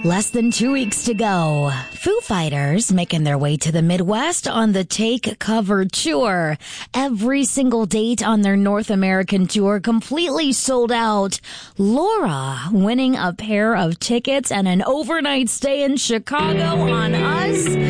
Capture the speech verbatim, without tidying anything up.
Less than two weeks to go. Foo Fighters making their way to the Midwest on the Take Cover Tour. Every single date on their North American tour completely sold out. Laura winning a pair of tickets and an overnight stay in Chicago on us.